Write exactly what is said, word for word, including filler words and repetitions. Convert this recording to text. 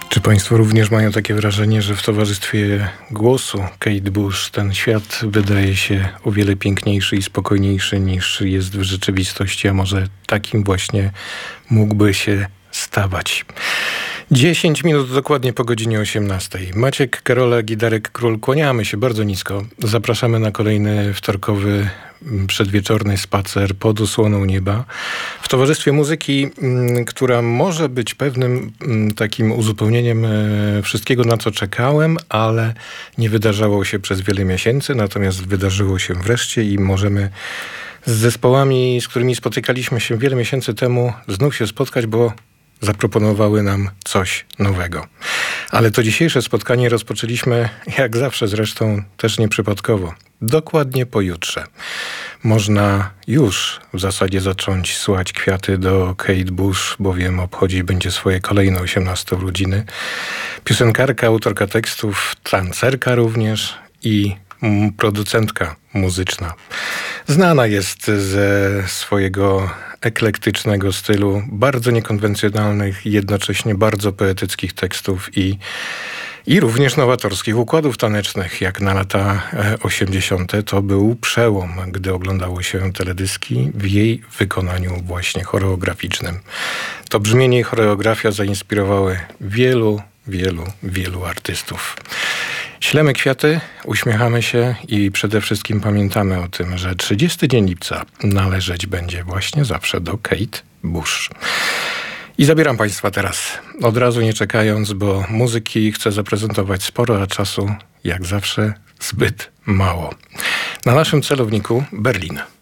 Czy Państwo również mają takie wrażenie, że w towarzystwie głosu Kate Bush ten świat wydaje się o wiele piękniejszy i spokojniejszy niż jest w rzeczywistości, a może takim właśnie mógłby się stawać? dziesięć minut dokładnie po godzinie osiemnastej. Maciek, Karola, Gidarek, Król, kłaniamy się bardzo nisko. Zapraszamy na kolejny wtorkowy przedwieczorny spacer pod osłoną nieba w towarzystwie muzyki, która może być pewnym takim uzupełnieniem wszystkiego, na co czekałem, ale nie wydarzało się przez wiele miesięcy, natomiast wydarzyło się wreszcie i możemy z zespołami, z którymi spotykaliśmy się wiele miesięcy temu, znów się spotkać, bo zaproponowały nam coś nowego. Ale to dzisiejsze spotkanie rozpoczęliśmy, jak zawsze zresztą, też nieprzypadkowo. Dokładnie pojutrze. Można już w zasadzie zacząć słać kwiaty do Kate Bush, bowiem obchodzić będzie swoje kolejne osiemnaste urodziny. Piosenkarka, autorka tekstów, tancerka również i producentka muzyczna. Znana jest ze swojego eklektycznego stylu, bardzo niekonwencjonalnych, jednocześnie bardzo poetyckich tekstów i, i również nowatorskich układów tanecznych, jak na lata osiemdziesiąte. To był przełom, gdy oglądało się teledyski w jej wykonaniu właśnie choreograficznym. To brzmienie i choreografia zainspirowały wielu, wielu, wielu artystów. Ślemy kwiaty, uśmiechamy się i przede wszystkim pamiętamy o tym, że trzydziesty dzień lipca należeć będzie właśnie zawsze do Kate Bush. I zabieram Państwa teraz, od razu nie czekając, bo muzyki chcę zaprezentować sporo, a czasu, jak zawsze, zbyt mało. Na naszym celowniku Berlin.